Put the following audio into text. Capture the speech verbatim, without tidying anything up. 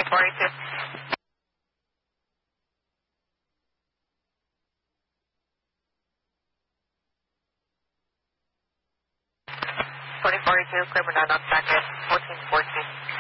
forty-two. forty forty-two, clear for nine on second, fourteen fourteen.